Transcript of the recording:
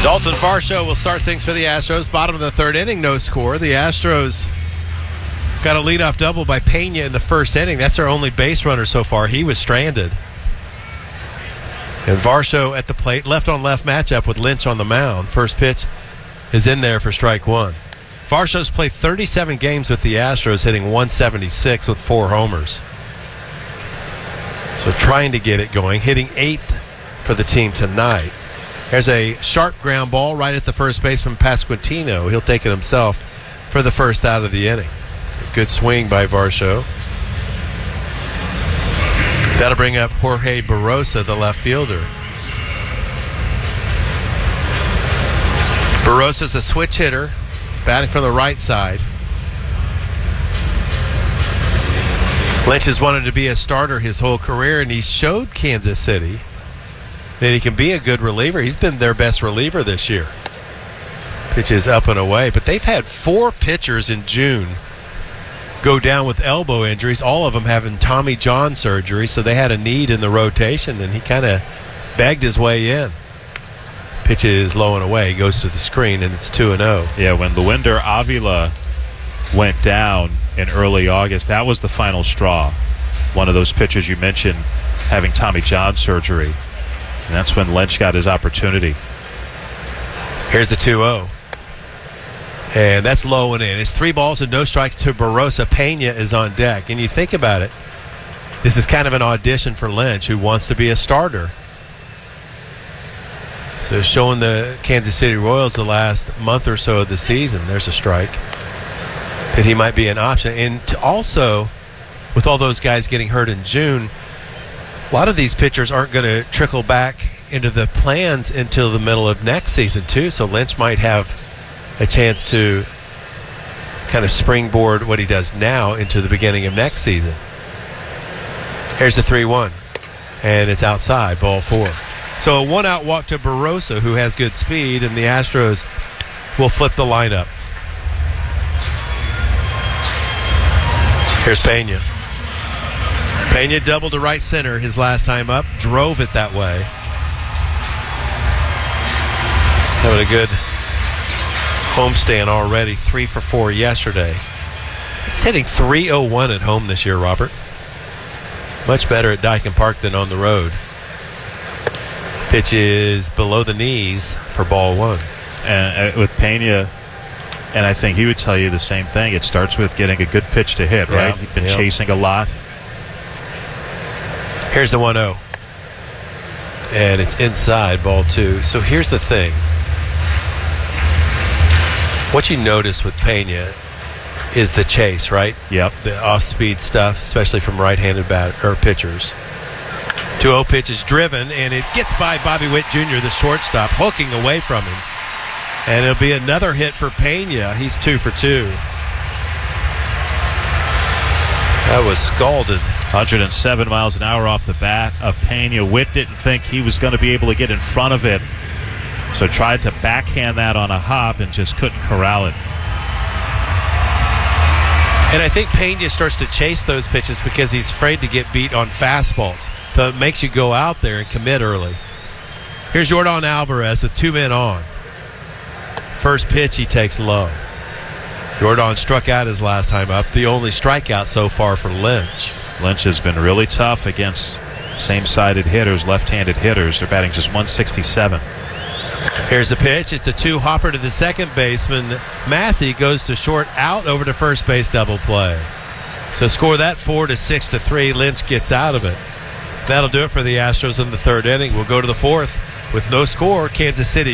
Dalton Varsho will start things for the Astros. Bottom of the third inning, no score. The Astros got a leadoff double by Pena in the first inning. That's their only base runner so far. He was stranded. And Varsho at the plate, left-on-left matchup with Lynch on the mound. First pitch is in there for strike one. Varsho's played 37 games with the Astros, hitting 176 with 4 homers. So trying to get it going, hitting 8th for the team tonight. There's a sharp ground ball right at the first baseman, Pasquantino. He'll take it himself for the first out of the inning. So good swing by Varsho. That'll bring up Jorge Barrosa, the left fielder. Barrosa's a switch hitter, batting from the right side. Lynch has wanted to be a starter his whole career, and he showed Kansas City that he can be a good reliever. He's been their best reliever this year. Pitch is up and away. But they've had 4 pitchers in June go down with elbow injuries, all of them having Tommy John surgery, so they had a need in the rotation, and he kind of begged his way in. Pitch is low and away, goes to the screen, and it's 2-0. Yeah, when Luinder Avila went down in early August, that was the final straw. One of those pitchers you mentioned having Tommy John surgery. And that's when Lynch got his opportunity. Here's the 2-0. And that's low and in. It's 3 balls and no strikes to Barrosa. Pena is on deck. And you think about it, this is kind of an audition for Lynch, who wants to be a starter. So showing the Kansas City Royals the last month or so of the season, there's a strike, that he might be an option. And to also, with all those guys getting hurt in June, a lot of these pitchers aren't going to trickle back into the plans until the middle of next season, too. So Lynch might have a chance to kind of springboard what he does now into the beginning of next season. Here's the 3-1, and it's outside, ball 4. So a 1-out walk to Barrosa, who has good speed, and the Astros will flip the lineup. Here's Pena. Pena doubled to right center his last time up, drove it that way. Having a good homestand already, 3 for 4 yesterday. He's hitting .301 at home this year, Robert. Much better at Dyken Park than on the road. Pitch is below the knees for ball 1. And with Pena, and I think he would tell you the same thing, it starts with getting a good pitch to hit, right? He's been chasing a lot. Here's the 1-0. And it's inside, ball 2. So here's the thing. What you notice with Pena is the chase, right? Yep. The off-speed stuff, especially from right-handed pitchers. 2-0 pitch is driven, and it gets by Bobby Witt Jr., the shortstop, hooking away from him. And it'll be another hit for Pena. He's 2 for 2. That was scalded. 107 miles an hour off the bat of Pena. Witt didn't think he was going to be able to get in front of it, so tried to backhand that on a hop and just couldn't corral it. And I think Pena starts to chase those pitches because he's afraid to get beat on fastballs. So it makes you go out there and commit early. Here's Jordan Alvarez with 2 men on. First pitch he takes low. Jordan struck out his last time up, the only strikeout so far for Lynch. Lynch has been really tough against same-sided hitters, left-handed hitters. They're batting just .167. Here's the pitch. It's a 2-hopper to the second baseman. Massey goes to short, out over to first base, double play. So score that 4-6-3. Lynch gets out of it. That'll do it for the Astros in the third inning. We'll go to the fourth with no score. Kansas City